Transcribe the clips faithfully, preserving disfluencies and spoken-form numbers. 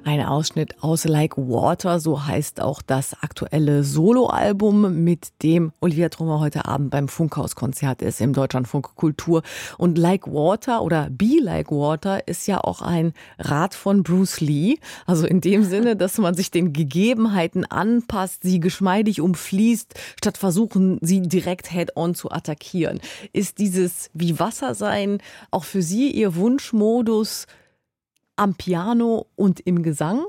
Ein Ausschnitt aus Like Water, so heißt auch das aktuelle Soloalbum, mit dem Olivia Trummer heute Abend beim Funkhauskonzert ist im Deutschlandfunk Kultur. Und Like Water oder Be Like Water ist ja auch ein Rat von Bruce Lee. Also in dem Sinne, dass man sich den Gegebenheiten anpasst, sie geschmeidig umfließt, statt versuchen, sie direkt head-on zu attackieren. Ist dieses wie Wasser sein auch für Sie Ihr Wunschmodus am Piano und im Gesang?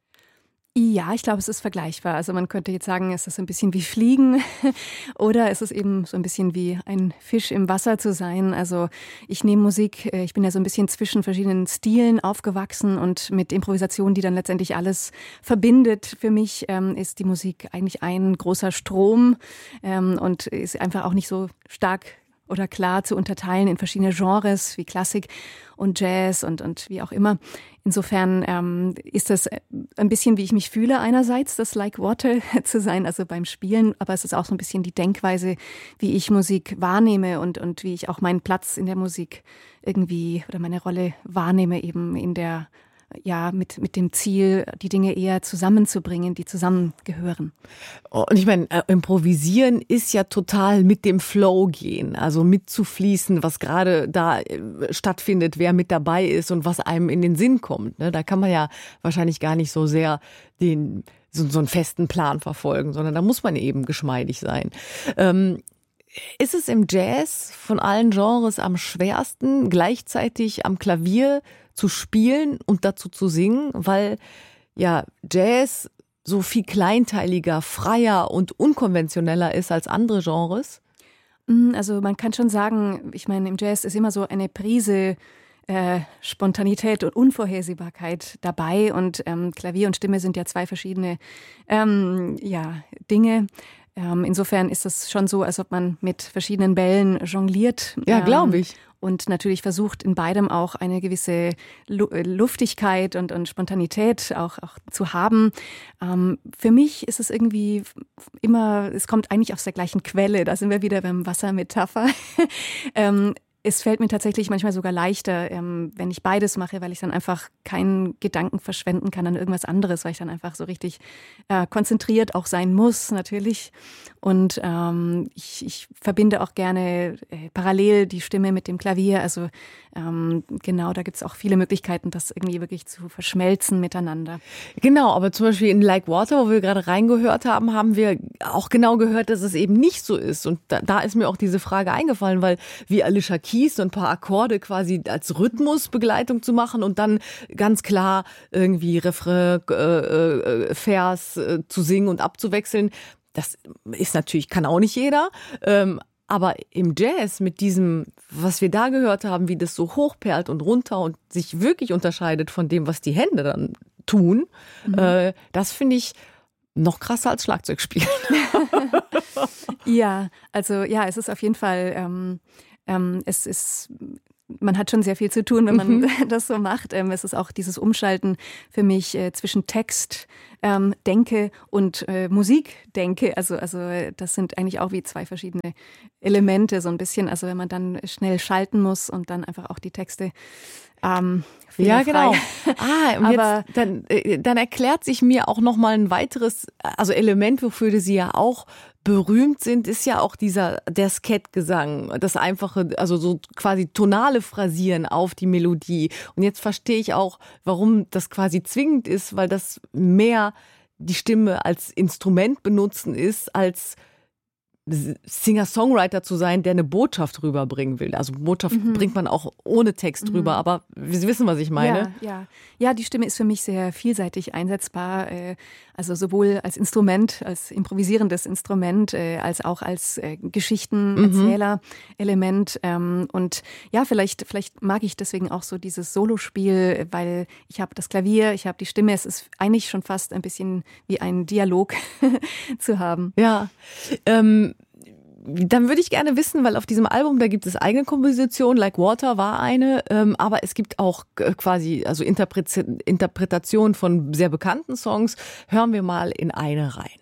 Ja, ich glaube, es ist vergleichbar. Also man könnte jetzt sagen, es ist ein bisschen wie Fliegen oder es ist eben so ein bisschen wie ein Fisch im Wasser zu sein. Also ich nehme Musik, ich bin ja so ein bisschen zwischen verschiedenen Stilen aufgewachsen und mit Improvisation, die dann letztendlich alles verbindet. Für mich ähm, ist die Musik eigentlich ein großer Strom ähm, und ist einfach auch nicht so stark oder klar zu unterteilen in verschiedene Genres wie Klassik und Jazz und, und wie auch immer. Insofern ähm, ist das ein bisschen, wie ich mich fühle einerseits, das Like Water zu sein, also beim Spielen, aber es ist auch so ein bisschen die Denkweise, wie ich Musik wahrnehme und, und wie ich auch meinen Platz in der Musik irgendwie oder meine Rolle wahrnehme, eben in der ja, mit, mit dem Ziel, die Dinge eher zusammenzubringen, die zusammengehören. Und ich meine, äh, improvisieren ist ja total mit dem Flow gehen, also mitzufließen, was gerade da äh, stattfindet, wer mit dabei ist und was einem in den Sinn kommt. Ne? Da kann man ja wahrscheinlich gar nicht so sehr den, so, so einen festen Plan verfolgen, sondern da muss man eben geschmeidig sein. Ähm, ist es im Jazz von allen Genres am schwersten, gleichzeitig am Klavier zu spielen und dazu zu singen, weil ja Jazz so viel kleinteiliger, freier und unkonventioneller ist als andere Genres? Also man kann schon sagen, ich meine, im Jazz ist immer so eine Prise äh, Spontanität und Unvorhersehbarkeit dabei und ähm, Klavier und Stimme sind ja zwei verschiedene ähm, ja, Dinge. Ähm, insofern ist das schon so, als ob man mit verschiedenen Bällen jongliert. Ja, glaube ich. Und natürlich versucht in beidem auch eine gewisse Luftigkeit und, und Spontanität auch, auch zu haben. Ähm, für mich ist es irgendwie immer, es kommt eigentlich aus der gleichen Quelle. Da sind wir wieder beim Wassermetapher. ähm, Es fällt mir tatsächlich manchmal sogar leichter, ähm, wenn ich beides mache, weil ich dann einfach keinen Gedanken verschwenden kann an irgendwas anderes, weil ich dann einfach so richtig äh, konzentriert auch sein muss, natürlich. Und ähm, ich, ich verbinde auch gerne äh, parallel die Stimme mit dem Klavier. Also ähm, genau, da gibt es auch viele Möglichkeiten, das irgendwie wirklich zu verschmelzen miteinander. Genau, aber zum Beispiel in Like Water, wo wir gerade reingehört haben, haben wir auch genau gehört, dass es eben nicht so ist. Und da, da ist mir auch diese Frage eingefallen, weil wie Alicia Keys so ein paar Akkorde quasi als Rhythmusbegleitung zu machen und dann ganz klar irgendwie Refrain, äh, äh, Vers äh, zu singen und abzuwechseln. Das ist natürlich, kann auch nicht jeder. Ähm, aber im Jazz mit diesem, was wir da gehört haben, wie das so hochperlt und runter und sich wirklich unterscheidet von dem, was die Hände dann tun, mhm. äh, das finde ich noch krasser als Schlagzeugspielen. Ja, also ja, es ist auf jeden Fall ähm, Ähm, es ist, man hat schon sehr viel zu tun, wenn man mhm. das so macht. Ähm, es ist auch dieses Umschalten für mich äh, zwischen Text, ähm, Denke und äh, Musik, Denke. Also, also das sind eigentlich auch wie zwei verschiedene Elemente so ein bisschen. Also wenn man dann schnell schalten muss und dann einfach auch die Texte ähm, ja, genau. Ah, und Aber jetzt, dann, dann erklärt sich mir auch noch mal ein weiteres, also Element, wofür Sie ja auch berühmt sind, ist ja auch dieser, der Skat-Gesang, das einfache, also so quasi tonale Phrasieren auf die Melodie. Und jetzt verstehe ich auch, warum das quasi zwingend ist, weil das mehr die Stimme als Instrument benutzen ist, als Singer-Songwriter zu sein, der eine Botschaft rüberbringen will. Also Botschaft mhm. bringt man auch ohne Text mhm. rüber, aber Sie wissen, was ich meine. Ja, ja. ja, die Stimme ist für mich sehr vielseitig einsetzbar, also sowohl als Instrument, als improvisierendes Instrument, als auch als Geschichtenerzähler-Element. Und ja, vielleicht, vielleicht mag ich deswegen auch so dieses Solospiel, weil ich habe das Klavier, ich habe die Stimme, es ist eigentlich schon fast ein bisschen wie ein Dialog zu haben. Ja, ähm dann würde ich gerne wissen, weil auf diesem Album, da gibt es eigene Kompositionen, Like Water war eine, ähm, aber es gibt auch äh, quasi also Interpre- Interpretationen von sehr bekannten Songs. Hören wir mal in eine rein.